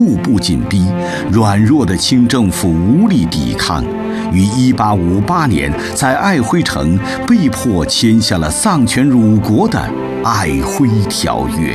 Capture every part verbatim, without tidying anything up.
步步紧逼，软弱的清政府无力抵抗，于一八五八年在爱辉城被迫签下了丧权辱国的《爱辉条约》。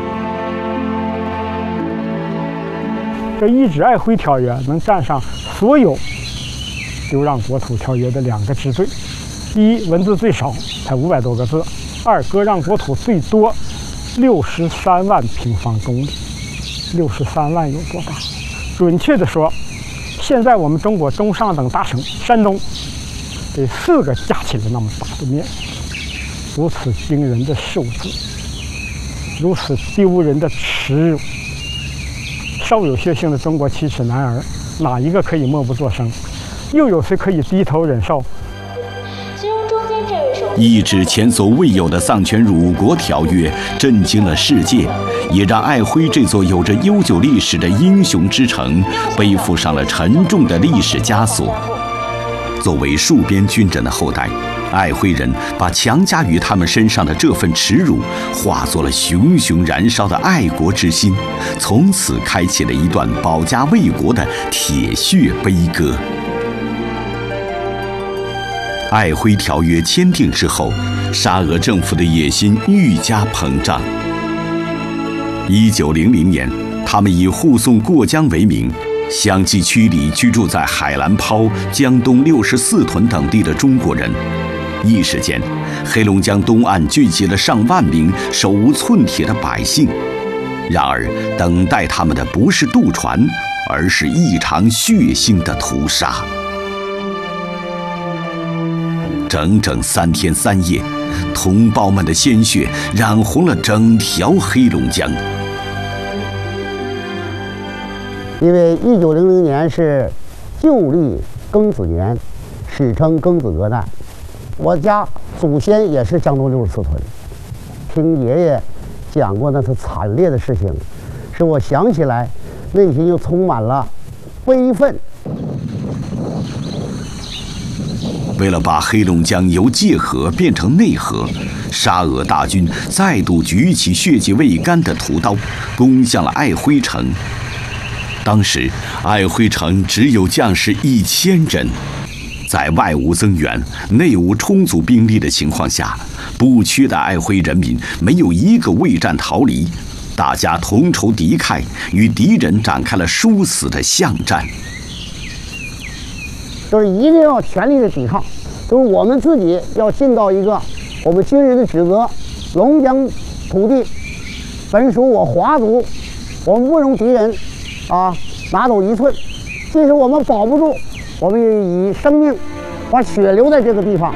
这一纸《爱辉条约》能占上所有流让国土条约的两个之最：一，文字最少，才五百多个字；二，割让国土最多，六十三万平方公里。六十三万有多大？准确的说，现在我们中国东上等大省山东这四个加起来那么大的面积，如此惊人的数字，如此丢人的耻辱。稍有血性的中国七尺男儿，哪一个可以默不作声？又有谁可以低头忍受？ 一纸前所未有的丧权辱国条约震惊了世界，也让爱辉这座有着悠久历史的英雄之城背负上了沉重的历史枷锁。作为戍边军人的后代，爱辉人把强加于他们身上的这份耻辱化作了熊熊燃烧的爱国之心，从此开启了一段保家卫国的铁血悲歌。爱辉条约签订之后，沙俄政府的野心愈加膨胀。一九零零年，他们以护送过江为名，相继驱离居住在海兰泡、江东六十四屯等地的中国人。一时间，黑龙江东岸聚集了上万名手无寸铁的百姓。然而，等待他们的不是渡船，而是一场血腥的屠杀。整整三天三夜，同胞们的鲜血染红了整条黑龙江。 因为一九零零年是旧历庚子年，史称庚子革难。我家祖先也是江东六十四屯，听爷爷讲过那次惨烈的事情，使我想起来，内心又充满了悲愤。 为了把黑龙江由界河变成内河，沙俄大军再度举起血迹未干的屠刀，攻向了爱辉城。当时，爱辉城只有将士一千人，在外无增援、内无充足兵力的情况下，不屈的爱辉人民没有一个畏战逃离，大家同仇敌忾，与敌人展开了殊死的巷战。 就是一定要全力的抵抗，就是我们自己要尽到一个我们军人的职责。龙江土地本属我华族，我们不容敌人啊拿走一寸。即使我们保不住，我们也以生命把血留在这个地方。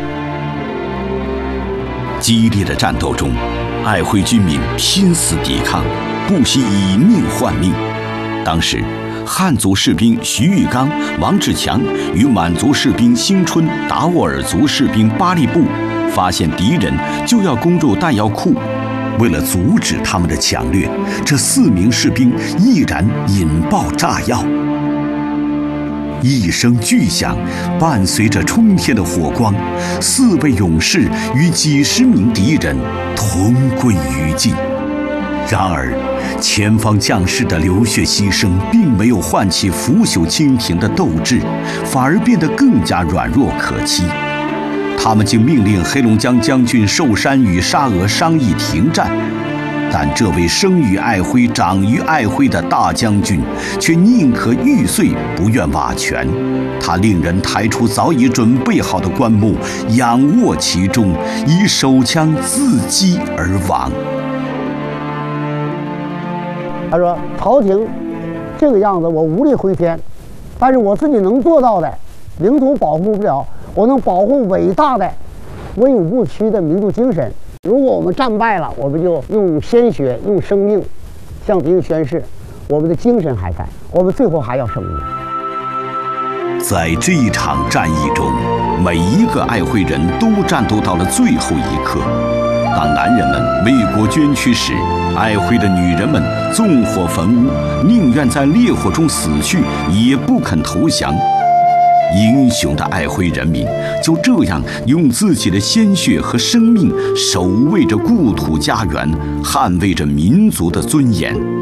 激烈的战斗中，爱辉军民拼死抵抗，不惜以命换命。当时，汉族士兵徐玉刚、王志强与满族士兵兴春、达斡尔族士兵巴利布发现敌人就要攻入弹药库，为了阻止他们的抢掠，这四名士兵毅然引爆炸药。一声巨响，伴随着冲天的火光，四位勇士与几十名敌人同归于尽。然而，前方将士的流血牺牲并没有唤起腐朽清廷的斗志，反而变得更加软弱可欺。他们竟命令黑龙江将军寿山与沙俄商议停战，但这位生于爱辉、长于爱辉的大将军却宁可玉碎，不愿瓦全。他令人抬出早已准备好的棺木，仰卧其中，以手枪自击而亡。 他说：“朝廷这个样子，我无力回天，但是我自己能做到的，领土保护不了，我能保护伟大的、威武不屈的民族精神。如果我们战败了，我们就用鲜血、用生命向敌人宣誓，我们的精神还在，我们最后还要胜利。” 在这一场战役中，每一个爱辉人都战斗到了最后一刻。当男人们为国捐躯时，爱辉的女人们纵火焚屋，宁愿在烈火中死去，也不肯投降。英雄的爱辉人民就这样用自己的鲜血和生命守卫着故土家园，捍卫着民族的尊严。